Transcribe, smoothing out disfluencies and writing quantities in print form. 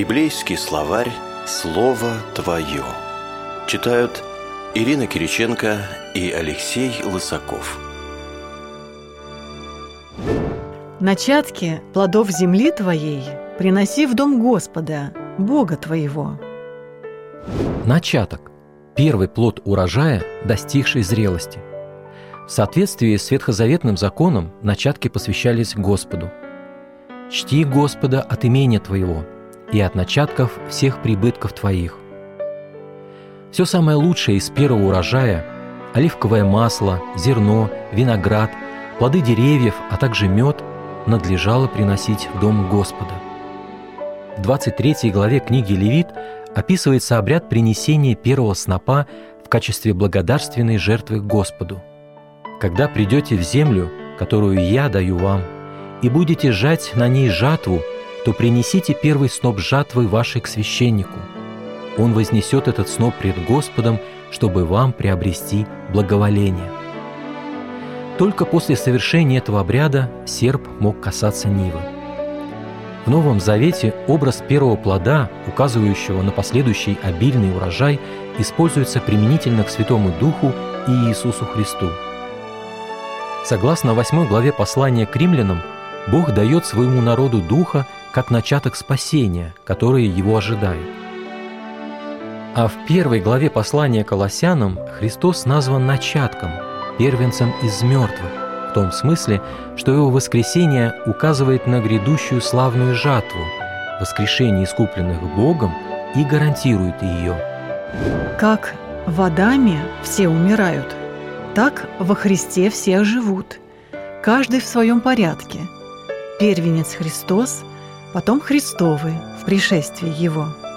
Библейский словарь «Слово Твое». Читают Ирина Кириченко и Алексей Лысаков. Начатки плодов земли твоей приноси в дом Господа, Бога твоего. Начаток – первый плод урожая, достигший зрелости. В соответствии с ветхозаветным законом начатки посвящались Господу. «Чти Господа от имения твоего и от начатков всех прибытков твоих». Все самое лучшее из первого урожая – оливковое масло, зерно, виноград, плоды деревьев, а также мед – надлежало приносить в дом Господа. В 23 главе книги Левит описывается обряд принесения первого снопа в качестве благодарственной жертвы Господу. «Когда придете в землю, которую я даю вам, и будете жать на ней жатву, то принесите первый сноп жатвы вашей к священнику. Он вознесет этот сноп пред Господом, чтобы вам приобрести благоволение». Только после совершения этого обряда серп мог касаться нивы. В Новом Завете образ первого плода, указывающего на последующий обильный урожай, используется применительно к Святому Духу и Иисусу Христу. Согласно 8 главе послания к римлянам, Бог дает своему народу Духа как начаток спасения, которое его ожидает. А в 1 главе послания к Колоссянам Христос назван начатком, первенцем из мертвых, в том смысле, что его воскресение указывает на грядущую славную жатву, воскрешение искупленных Богом, и гарантирует ее. Как в Адаме все умирают, так во Христе все живут, каждый в своем порядке. Первенец Христос, потом Христовы в пришествии Его.